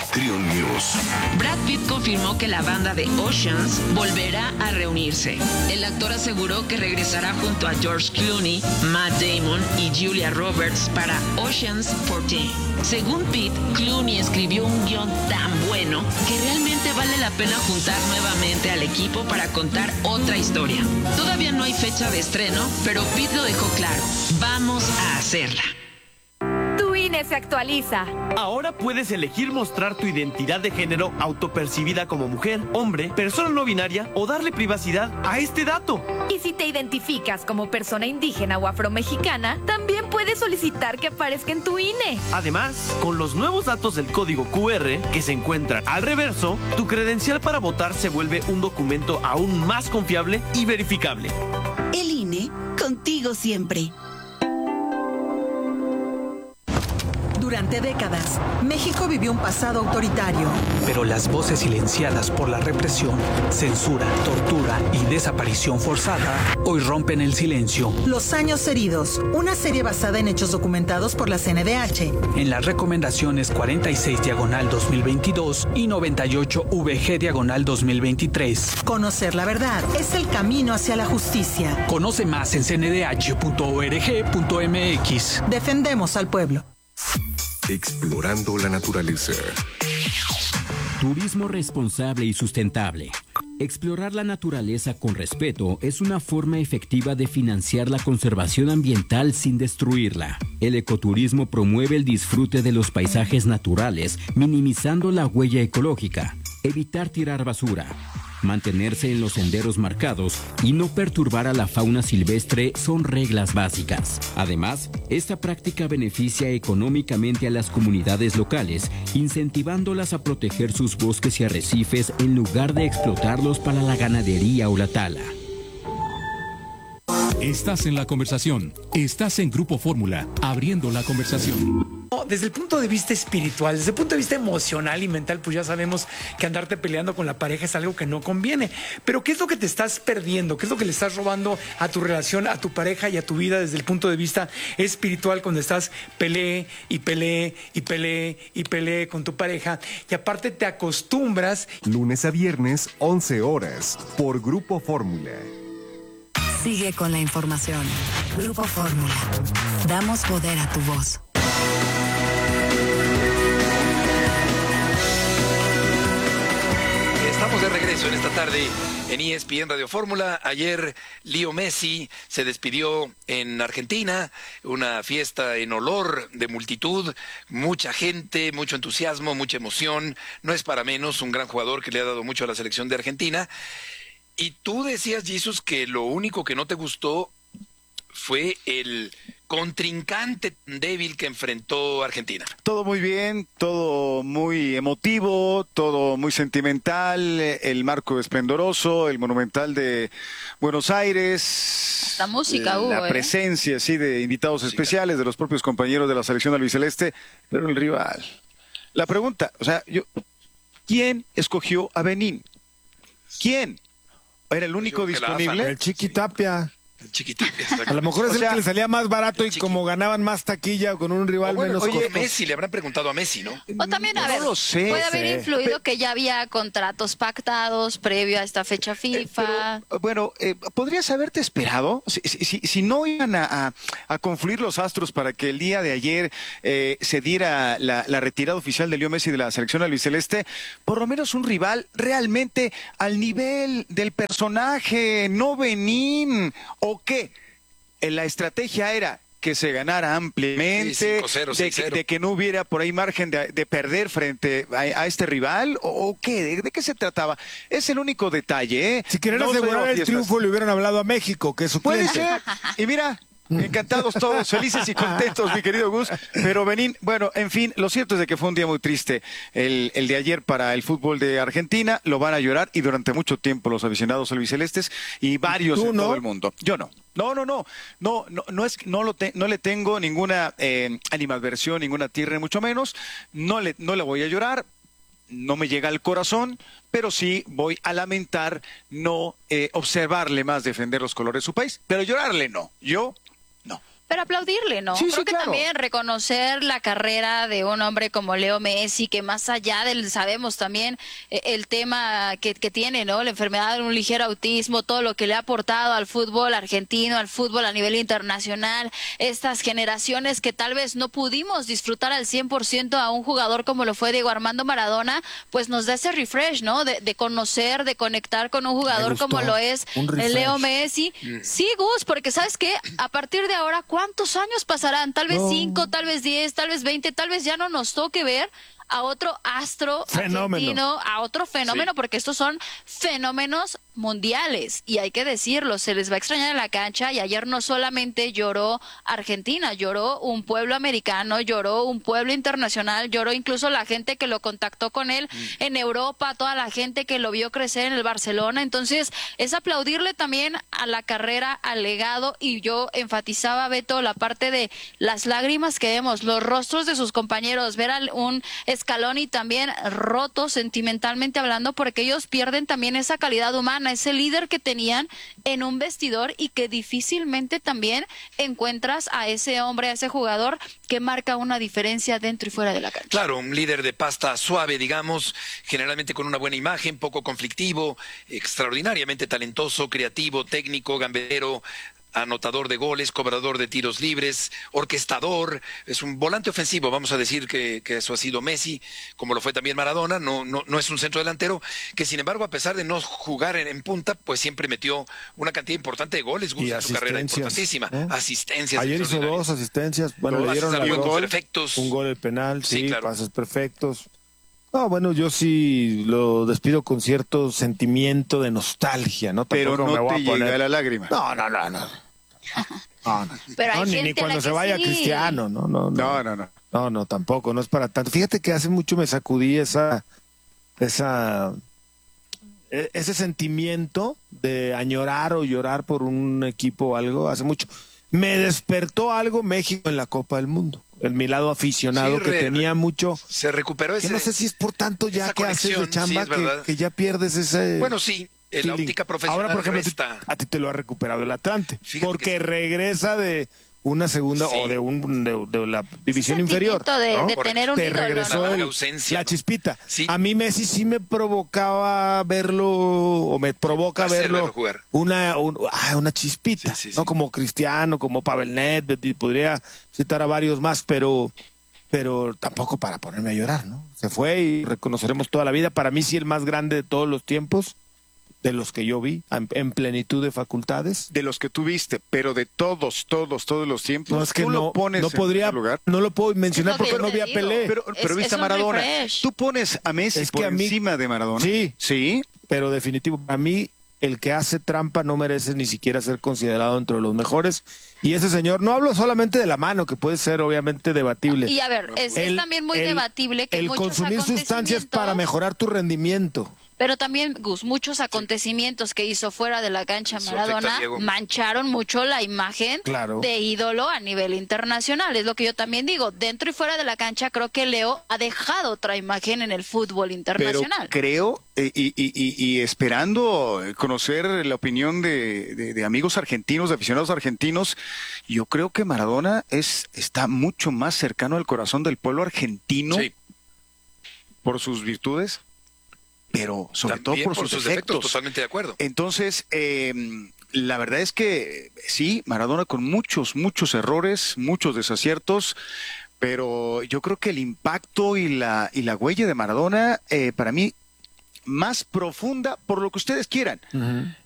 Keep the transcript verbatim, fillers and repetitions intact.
Triun News. Brad Pitt confirmó que la banda de Oceans volverá a reunirse. El actor aseguró que regresará junto a George Clooney, Matt Damon y Julia Roberts para Oceans catorce. Según Pitt, Clooney escribió un guión tan bueno que realmente vale la pena juntar nuevamente al equipo para contar otra historia. Todavía no hay fecha de estreno, pero Pitt lo dejó claro. Vamos a hacerla. Tu I N E se actualiza. Ahora puedes elegir mostrar tu identidad de género autopercibida como mujer, hombre, persona no binaria o darle privacidad a este dato. Y si te identificas como persona indígena o afromexicana, también puedes solicitar que aparezca en tu I N E. Además, con los nuevos datos del código Q R que se encuentran al reverso, tu credencial para votar se vuelve un documento aún más confiable y verificable. El I N E, contigo siempre. Durante décadas, México vivió un pasado autoritario. Pero las voces silenciadas por la represión, censura, tortura y desaparición forzada hoy rompen el silencio. Los años heridos, una serie basada en hechos documentados por la C N D H. En las recomendaciones cuarenta y seis diagonal dos mil veintidós y noventa y ocho V G diagonal dos mil veintitrés. Conocer la verdad es el camino hacia la justicia. Conoce más en c n d h punto org punto m x. Defendemos al pueblo. Explorando la naturaleza. Turismo responsable y sustentable. Explorar la naturaleza con respeto es una forma efectiva de financiar la conservación ambiental sin destruirla. El ecoturismo promueve el disfrute de los paisajes naturales, minimizando la huella ecológica. Evitar tirar basura, mantenerse en los senderos marcados y no perturbar a la fauna silvestre son reglas básicas. Además, esta práctica beneficia económicamente a las comunidades locales, incentivándolas a proteger sus bosques y arrecifes en lugar de explotarlos para la ganadería o la tala. Estás en la conversación. Estás en Grupo Fórmula, abriendo la conversación. Desde el punto de vista espiritual, desde el punto de vista emocional y mental, pues ya sabemos que andarte peleando con la pareja es algo que no conviene. Pero ¿qué es lo que te estás perdiendo? ¿Qué es lo que le estás robando a tu relación, a tu pareja y a tu vida desde el punto de vista espiritual cuando estás peleé y peleé y peleé y peleé con tu pareja? Y aparte te acostumbras. Lunes a viernes, once horas, por Grupo Fórmula. Sigue con la información. Grupo Fórmula. Damos poder a tu voz. Estamos de regreso en esta tarde en E S P N Radio Fórmula. Ayer Leo Messi se despidió en Argentina, una fiesta en olor de multitud, mucha gente, mucho entusiasmo, mucha emoción. No es para menos, un gran jugador que le ha dado mucho a la selección de Argentina. Y tú decías, Jesús, que lo único que no te gustó fue el contrincante débil que enfrentó Argentina. Todo muy bien, todo muy emotivo, todo muy sentimental, el marco esplendoroso, el Monumental de Buenos Aires. La música hubo, La presencia, ¿eh? sí, de invitados música. especiales, de los propios compañeros de la selección albiceleste, pero el rival. La pregunta, o sea, yo, ¿quién escogió a Benín? ¿Quién? ¿Era el único disponible? El Chiqui Tapia. Chiquitita, a lo mejor es o el sea, que le salía más barato y como ganaban más taquilla con un rival bueno, menos oye, costoso. Messi, le habrán preguntado a Messi, ¿no? O también, a no ver, lo sé, puede haber sé. influido pero, que ya había contratos pactados previo a esta fecha FIFA. Eh, pero, bueno, eh, ¿podrías haberte esperado? Si, si, si no iban a, a, a confluir los astros para que el día de ayer eh, se diera la, la retirada oficial de Leo Messi de la selección albiceleste, por lo menos un rival realmente al nivel del personaje, no Benín, ¿o qué? La estrategia era que se ganara ampliamente, sí, cinco cero, de, que, de que no hubiera por ahí margen de, de perder frente a, a este rival, o, o qué, ¿De, ¿de qué se trataba? Es el único detalle, ¿eh? Si quieren no asegurar el triunfo, le hubieran hablado a México, que es su Puede cliente. ser, y mira... Encantados todos, felices y contentos, mi querido Gus. Pero Benín, bueno, en fin, lo cierto es de que fue un día muy triste el, el de ayer para el fútbol de Argentina. Lo van a llorar y durante mucho tiempo los aficionados albicelestes y varios en no? todo el mundo. Yo no. No, no, no. No, no, no es, no lo te, no le tengo ninguna eh, animadversión, ninguna tirre, mucho menos. No le, no le voy a llorar. No me llega al corazón, pero sí voy a lamentar no eh, observarle más defender los colores de su país, pero llorarle no. Yo Pero aplaudirle, ¿no? Sí, Creo sí, que claro. también reconocer la carrera de un hombre como Leo Messi, que más allá del, sabemos también eh, el tema que, que tiene, ¿no? La enfermedad de un ligero autismo, todo lo que le ha aportado al fútbol argentino, al fútbol a nivel internacional, estas generaciones que tal vez no pudimos disfrutar al cien por ciento a un jugador como lo fue Diego Armando Maradona, pues nos da ese refresh, ¿no? De, de conocer, de conectar con un jugador gustó. como lo es Un refresh. Leo Messi. Mm. Sí, Gus, porque ¿sabes qué? A partir de ahora, ¿cuántos años pasarán? Tal vez No. cinco, tal vez diez, tal vez veinte, tal vez ya no nos toque ver a otro astro Fenómeno. argentino, a otro fenómeno, Sí. porque estos son fenómenos mundiales y hay que decirlo, se les va a extrañar en la cancha y ayer no solamente lloró Argentina, lloró un pueblo americano, lloró un pueblo internacional, lloró incluso la gente que lo contactó con él Mm. en Europa, toda la gente que lo vio crecer en el Barcelona, entonces es aplaudirle también a la carrera, al legado, y yo enfatizaba, Beto, la parte de las lágrimas que vemos, los rostros de sus compañeros, ver a un Scaloni también roto sentimentalmente hablando, porque ellos pierden también esa calidad humana, ese líder que tenían en un vestidor y que difícilmente también encuentras a ese hombre, a ese jugador que marca una diferencia dentro y fuera de la cancha. Claro, un líder de pasta suave, digamos, generalmente con una buena imagen, poco conflictivo, extraordinariamente talentoso, creativo, técnico, gambetero, anotador de goles, cobrador de tiros libres, orquestador, es un volante ofensivo, vamos a decir que, que eso ha sido Messi, como lo fue también Maradona, no, no, no es un centro delantero, que sin embargo, a pesar de no jugar en, en punta, pues siempre metió una cantidad importante de goles, Gus, Y en su carrera asistencias, importantísima, ¿eh? asistencias. Ayer hizo extraordinarias. dos asistencias, bueno, Dos le dieron pases las al dos. gol perfectos. Un gol el penal, Sí, sí, claro. pases perfectos. No, bueno, yo sí lo despido con cierto sentimiento de nostalgia, ¿no? Pero Tampoco no me voy te a poner... llega la lágrima. No, no, no, no. No, no. Pero hay No, ni, gente ni a cuando la se que vaya sí. Cristiano, no, no, no. No, no, no. No, no, tampoco, no es para tanto. Fíjate que hace mucho me sacudí esa, esa, e- ese sentimiento de añorar o llorar por un equipo o algo, hace mucho. Me despertó algo México en la Copa del Mundo. El mi lado aficionado Sí, que re- tenía mucho. Se recuperó Que ese... no sé si es por tanto ya esa que haces de conexión, sí, chamba es que, verdad. que ya pierdes ese. Bueno, sí, en la feeling. óptica profesional Ahora, por ejemplo, resta. a ti te lo ha recuperado el Atlante. Fíjate Porque que sí. regresa de una segunda Sí. o de un de, de la división inferior. Sentimiento de, ¿no? de tener un Te ídolo, regresó ¿no? Una el- ausencia, la ¿no? chispita. Sí. A mí Messi sí me provocaba verlo o me provoca Placer verlo verlo jugar. una un- ah, una chispita, Sí, sí, no sí. como Cristiano, como Pavel Nedved, y podría citar a varios más, pero pero tampoco para ponerme a llorar, ¿no? Se fue y reconoceremos toda la vida. Para mí sí el más grande de todos los tiempos, de los que yo vi, en, en plenitud de facultades. De los que tuviste, pero de todos, todos, todos los tiempos. No, es que tú no, lo pones no en podría, primer lugar. no lo puedo mencionar Es lo que porque no te vi a digo. Pelé. Pero, pero Es- viste es a un Maradona. refresh. Tú pones a Messi Es que por a mí- encima de Maradona. Sí. Sí. Pero definitivo, para mí el que hace trampa no merece ni siquiera ser considerado entre los mejores. Y ese señor, no hablo solamente de la mano, que puede ser obviamente debatible. Y a ver, es, es El- también muy el- debatible que el muchos consumir sustancias para acontecimientos- mejorar tu rendimiento. Pero también, Gus, muchos acontecimientos que hizo fuera de la cancha Eso afecta a Maradona Diego. mancharon mucho la imagen Claro. de ídolo a nivel internacional. Es lo que yo también digo. Dentro y fuera de la cancha, creo que Leo ha dejado otra imagen en el fútbol Pero internacional. creo, eh, y, y- y- y esperando conocer la opinión de, de- de amigos argentinos, de aficionados argentinos, yo creo que Maradona es está mucho más cercano al corazón del pueblo argentino Sí. por sus virtudes, pero sobre También todo por, sus, defectos. totalmente de acuerdo. Entonces, eh, la verdad es que sí, Maradona con muchos, muchos errores, muchos desaciertos, pero yo creo que el impacto y la, y la huella de Maradona, eh, para mí, más profunda, por lo que ustedes quieran,